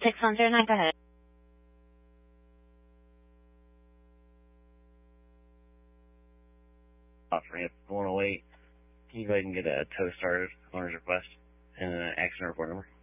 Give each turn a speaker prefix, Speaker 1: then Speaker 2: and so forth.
Speaker 1: 6109, go ahead.
Speaker 2: Ramp 108. Can you go ahead and get a tow started, owner's request, and an accident report number?